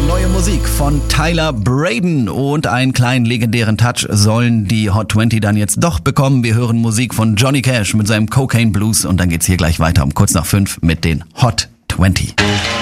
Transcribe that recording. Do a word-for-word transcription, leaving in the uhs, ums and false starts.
neue Musik von Tyler Braden und einen kleinen legendären Touch sollen die Hot zwanzig dann jetzt doch bekommen. Wir hören Musik von Johnny Cash mit seinem Cocaine Blues und dann geht's hier gleich weiter um kurz nach fünf mit den Hot zwanzig.